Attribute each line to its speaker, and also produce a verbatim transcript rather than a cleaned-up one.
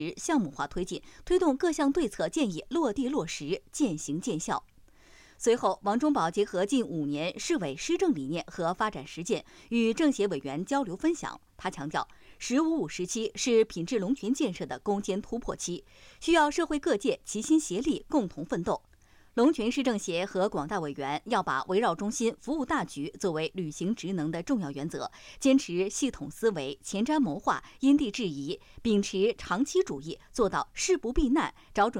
Speaker 1: 项目化推进，推动各项对策建议落地落实，见行见效。随后，王忠宝结合近五年市委施政理念和发展实践，与政协委员交流分享。他强调，“十五五”时期是品质龙群建设的攻坚突破期，需要社会各界齐心协力，共同奋斗。龙群市政协和广大委员要把围绕中心、服务大局作为履行职能的重要原则，坚持系统思维、前瞻谋划、因地制宜，秉持长期主义，做到事不避难，找准